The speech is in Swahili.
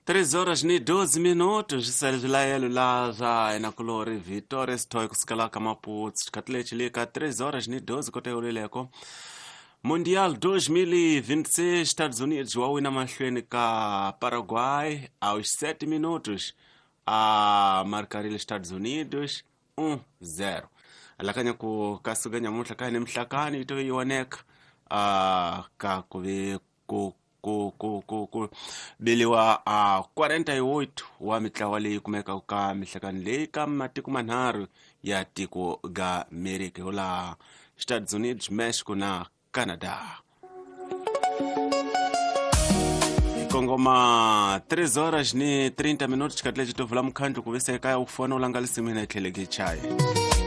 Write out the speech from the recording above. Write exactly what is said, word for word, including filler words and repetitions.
três horas e doze minutos, Selvilaelo Laza, na colore Vitória, estou com Scalaca Maputos, Catlete três horas e doze, cote Uleleco. Mundial dois mil e vinte e seis, Estados Unidos, Huawei na Machlênica, Paraguai, aos sete minutos, a marcar os Estados Unidos, um zero. Alakanya ku kasuganya mutlakani mtlakani, ito iwanek, a kakuvi ku ku ku ku ku biliwa a quarenta e oito wa mitlawa leyi kumeka ka mihlakani leyi ka matiko manharhu ya tiko ga America hola Estados Unidos, Mexico na Canada. Kongoma três horas ni trinta minutos katleti to vula mkhandlu kuvesa ekaya ukufona ulangalisi mina itlheleke chai.